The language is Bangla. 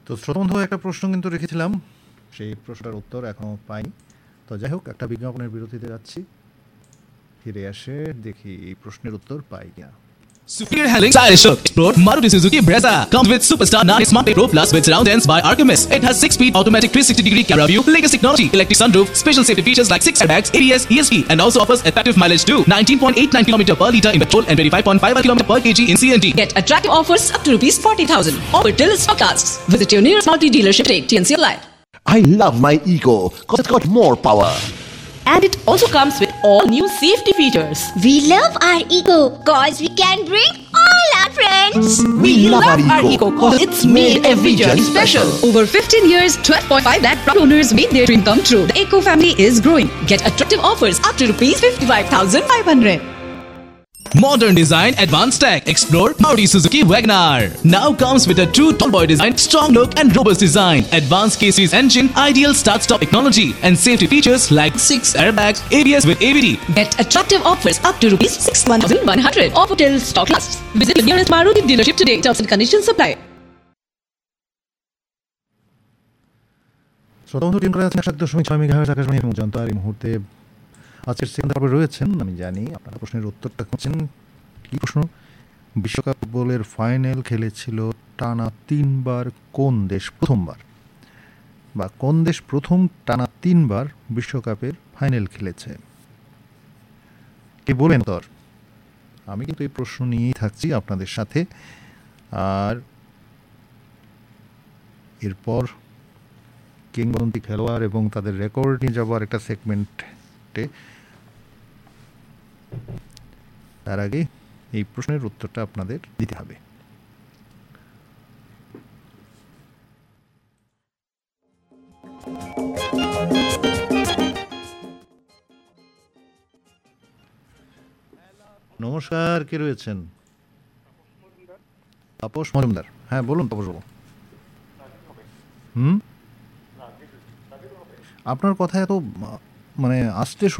তো শ্রোতবন্ধু একটা প্রশ্ন কিন্তু রেখেছিলাম, সেই প্রশ্নটার উত্তর এখনও পাইনি। তো যাই হোক, একটা বিজ্ঞাপনের বিরতিতে যাচ্ছি, ফিরে আসে দেখি এই প্রশ্নের উত্তর পাই কিনা। Superior handling, stylish look. Explore Maruti Suzuki Brezza. Comes with Superstar 9 Smart Pro Plus with surround dance by Archimedes. It has 6-speed automatic 360-degree camera view, latest technology, electric sunroof, special safety features like 6 airbags, ABS, ESP, and also offers attractive mileage too. 19.89 km per litre in petrol and 25.5 km per kg in CNG. Get attractive offers up to rupees 40,000. Offer till stock lasts. Visit your nearest Maruti dealership today. TNC Live. I love my Eco because it's got more power. And it also comes with all new safety features. We love our Eco cause we can bring all our friends. We love our Eco cause it's made every journey special. Over 15 years, 12.5 lakh proud owners made their dream come true. The Eco family is growing. Get attractive offers up to rupees 55,500. Modern design, advanced tech. Explore Maruti Suzuki WagonR. Now comes with a true tallboy design, strong look and robust design. Advanced K-Series engine, ideal start-stop technology, and safety features like 6 airbags, ABS with ABD. Get attractive offers up to rupees 61,100. Offer till stock lasts. Visit the nearest Maruti dealership today. Terms and conditions apply. শ্রোতবন্ধু team করে আছেন ৭.৬ মেগাহার্টজ আকাশবাণী এবং জনতা। এই মুহূর্তে আজকের সেকেন্ড পর্বে রয়েছেন, আমি জানি আপনারা প্রশ্নের উত্তরটা খুঁজছেন। কী প্রশ্ন? বিশ্বকাপ ফুটবলের ফাইনাল খেলেছিল টানা 3 বার কোন দেশ প্রথমবার, বা কোন দেশ প্রথম টানা 3 বার বিশ্বকাপের ফাইনাল খেলেছে? কে বলেন তোর? আমি কিন্তু এই প্রশ্ন নিয়েই থাকছি আপনাদের সাথে। আর এরপর কিংবদন্তি খেলোয়াড় এবং তাদের রেকর্ড নিয়ে যাবার একটা সেগমেন্টে, তার আগে এই প্রশ্নের উত্তরটা আপনাদের দিতে হবে। নমস্কার, কে রয়েছেন? তাপস মজুমদার। হ্যাঁ বলুন তাপস বাবু। আপনার কথা এত মানে আস্তে